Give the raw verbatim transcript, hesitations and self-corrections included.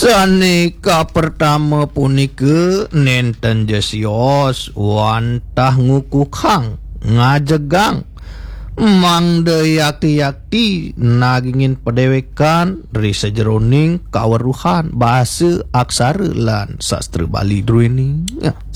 Sanika pertama punike nenten jesios wantah ngukukang ngajegang mangde yakti-yakti nagingin pedewekan risa jeroning kaweruhan bahasa aksara lan sastra Bali druini.